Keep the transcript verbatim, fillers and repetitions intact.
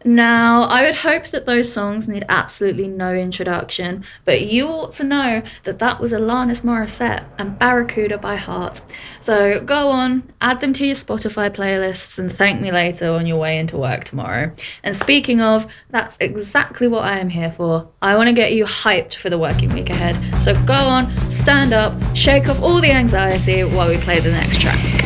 Now, I would hope that those songs need absolutely no introduction, but you ought to know that that was Alanis Morissette and Barracuda by heart. So go on, add them to your Spotify playlists, and thank me later on your way into work tomorrow. And speaking of, that's exactly what I am here for. I want to get you hyped for the working week ahead. So go on, stand up, shake off all the anxiety while we play the next track.